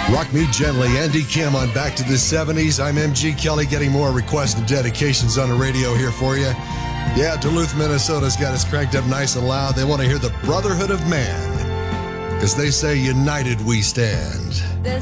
Rock Me Gently, Andy Kim on Back to the 70s. I'm MG Kelly, getting more requests and dedications on the radio here for you. Yeah, Duluth, Minnesota's got us cranked up nice and loud. They want to hear the Brotherhood of Man, because they say united we stand.